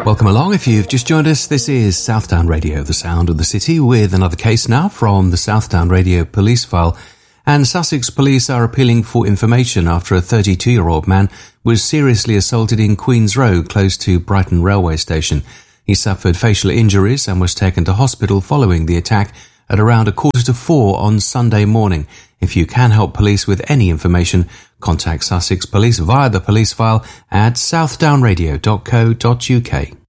Welcome along. If you've just joined us, this is Southdown Radio, the sound of the city, with another case now from the Southdown Radio police file. And Sussex police are appealing for information after a 32-year-old man was seriously assaulted in Queen's Road, close to Brighton railway station. He suffered facial injuries and was taken to hospital following the attack at around 4:45 on Sunday morning. If you can help police with any information, contact Sussex Police via the police file at southdownradio.co.uk.